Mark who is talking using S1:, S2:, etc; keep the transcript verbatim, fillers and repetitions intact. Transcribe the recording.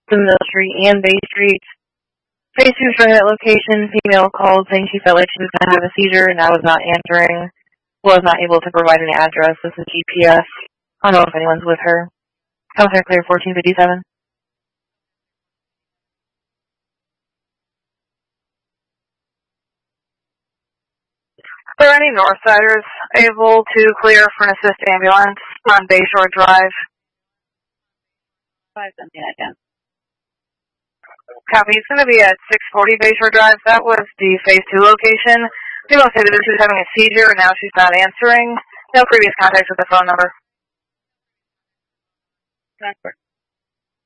S1: the Mill Street and Bay Street. Phase two from that location, female called saying she felt like she was going to have a seizure and I was not answering. Was not able to provide an address. This is G P S. I don't know if anyone's with her. Counselor clear fourteen fifty-seven.
S2: Are there any Northsiders able to clear for an assist ambulance on Bayshore Drive?
S3: five seventeen, I can.
S2: Copy. It's going to be at six forty Bayshore Drive. That was the phase two location. Female stated that she was having a seizure and now she's not answering. No previous contacts with the phone number.
S3: Transport.